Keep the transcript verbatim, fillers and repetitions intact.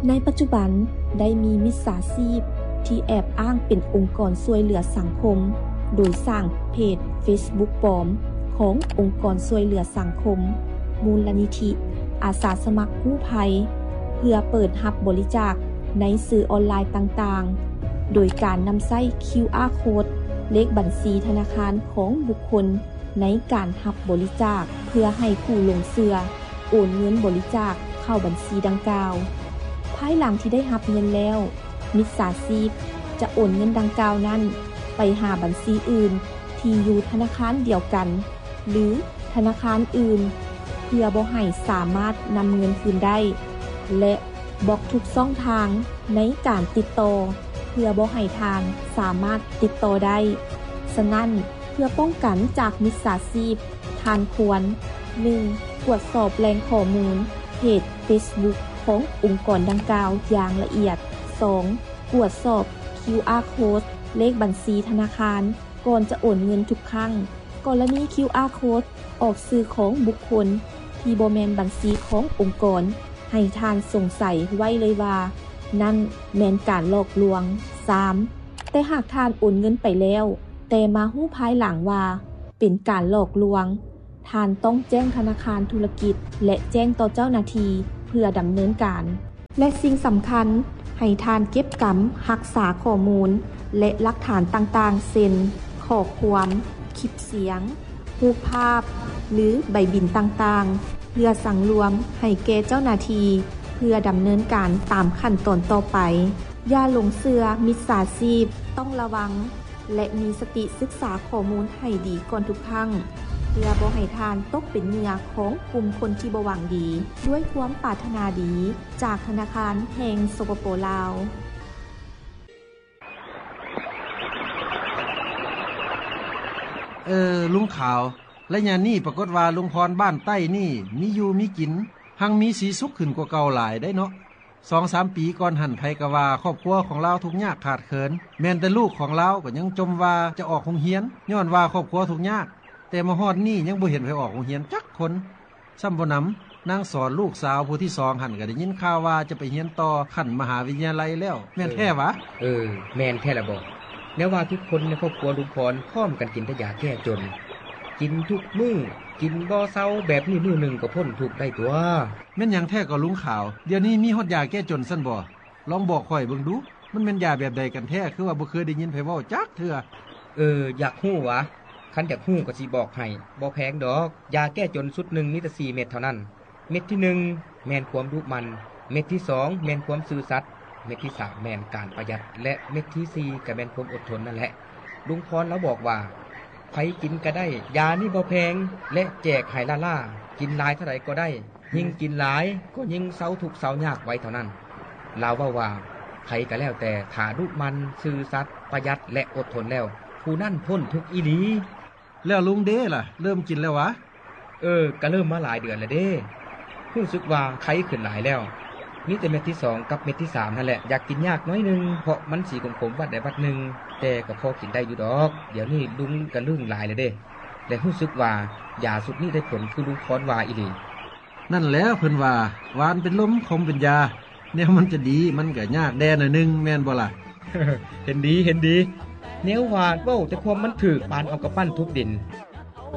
ในปัจจุบันได้มีมิจฉาชีพที่แอบอ้างเป็นองค์กรช่วยเหลือสังคมโดยสร้างเพจ Facebook ปลอมขององค์กรช่วยเหลือสังคมมูลนิธิอาสาสมัครกู้ภัยเพื่อเปิดรับบริจาคในสื่อออนไลน์ต่างๆโดยการนำใช้ คิว อาร์ Code เลขบัญชีธนาคารของบุคคลในการรับบริจาคเพื่อให้ผู้ลงเชื่อโอนเงินบริจาคเข้าบัญชีดังกล่าวภายหลังที่ได้รับเงินแล้วมิจฉาชีพจะโอนเงินดังกล่าวนั้นไปหาบัญชีอื่นที่อยู่ธนาคารเดียวกันหรือธนาคารอื่นเพื่อบ่ให้สามารถนำเงินคืนได้และบล็อกทุกช่องทางในการติดต่อเพื่อบ่ให้ทางสามารถติดต่อได้ฉะนั้นเพื่อป้องกันจากมิจฉาชีพท่านควร หนึ่ง ตรวจสอบแหล่งข้อมูลเพจ Facebook ขององค์กรดังกล่าวอย่างละเอียด สอง ตรวจสอบ คิว อาร์ Code เลขบัญชีธนาคารก่อนจะโอนเงินทุกครั้งกรณี คิว อาร์ Code ออกสื่อของบุคคลที่บ่แม่นบัญชีขององค์กรให้ท่านสงสัยไว้เลยว่านั่นแม่นการหลอกลวง สาม แต่หากท่านโอนเงินไปแล้วแต่มาฮู้ภายหลังว่าเป็นการหลอกลวงท่านต้องแจ้งธนาคารธุรกิจและแจ้งต่อเจ้าหน้าที่เพื่อดำเนินการและสิ่งสำคัญให้ท่านเก็บกำรักษาข้อมูลและหลักฐานต่างๆเช่นข้อความคลิปเสียงรูปภาพหรือใบบิณต่างๆเพื่อสั่งรวมให้แก่เจ้าหน้าที่เพื่อดำเนินการตามขั้นตอนต่อไปอย่าหลงเชื่อมิจฉาชีพต้องระวังและมีสติศึกษาข้อมูลให้ดีก่อนทุกครั้งเพื่อบ่ให้ทานตกเป็นเหยื่อของกลุ่มคนที่บ่หวังดีด้วยความปรารถนาดีจากธนาคารแห่งสปป.ลาวเออลุงขาวและยามนี้ปรากฏว่าลุงพรบ้านใต้นี่มีอยู่มีกินหังมีสีสุขขึ้นกว่าเก่าหลายได้เนาะ สองสาม ปีก่อนหันไผก็ว่าครอบครัวของเราทุกข์ยากขาดเขินแม้แต่ลูกของเราก็ยังจมว่าจะออกโรงเรียนย้อนว่าครอบครัวทุกข์ยากแต่มาฮอดนี้ยังบ่เห็นไผออกโรงเรียนจักคนซ้ำบ่นำนางสอนลูกสาวผู้ที่สองหันก็ได้ยินข่าวว่าจะไปเรียนต่อขั้นมหาวิทยาลัยแล้วแม่นแท้วะเออแม่นแท้ละบ่แม้ว่าทุกคนในครอบครัวลุงพรพร้อมกันกินแต่ยาแก้จนกินทุกมื้อกินบ่เซาแบบนี้มื้อนึงก็พ้นทุกข์ได้ตัวแม่นหยังแท้ก็ลุงขาวเดี๋ยวนี้มีฮอดยาแก้จนซั่นบ่ลองบอกข่อยเบิ่งดูมันแม่นยาแบบใดกันแท้คือว่าบ่เคยได้ยินไผเว้าจักเทื่อเอออยากฮู้วะคันอยากฮู้ก็สิบอกให้บ่แพงดอกยาแก้จนชุดนึงมีแต่สี่เม็ดเท่านั้นเม็ดที่หนึ่งแม่นความดุมันเม็ดที่สองแม่นความซื่อสัตย์เม็ดที่สามแม่นการประหยัดและเม็ดที่สี่ก็แม่นความอดทนนั่นแหละลุงพรแล้วบอกว่าใครกินก็ได้ยานี่บ่แพงและแจกให้ล่าๆกินหลายเท่าไหร่ก็ได้ยิ่งกินหลายก็ยิ่งเซาทุกข์เซายากไว้เท่านั้นลาวว่าว่าใครก็แล้วแต่ถ้าดุมันซื่อสัตย์ประหยัดและอดทนแล้วผู้นั้นพ้นทุกข์อีหลีแล้วลุงเด้ล่ะเริ่มกินแล้ววะเออก็เริ่มมาหลายเดือนแล้วเด้รู้สึกว่าไข้ขึ้นหลายแล้วนี่แต่เม็ดที่สองกับเม็ดที่สามนั่นแหละอยากกินยากน้อยนึงเพราะมันสีขมๆบัดใดบัดนึงแต่ก็พอกินได้อยู่ดอกเดี๋ยวนี้ลุงก็ลื่นหลายเลยเด้และรู้สึกว่ายาสุดนี้ได้ผลคือลุงพรว่าอีหลีนั่นแล้วเพิ่นว่าหวานเป็นลมคมเป็นยาแนวมันจะดีมันก็ยากแดนหน่อยนึงแม่นบ่ล่ะเห็นดีเห็นดีแนวว่าเว้าแต่ความมันถูกปานเอากระปั้นทุบดิน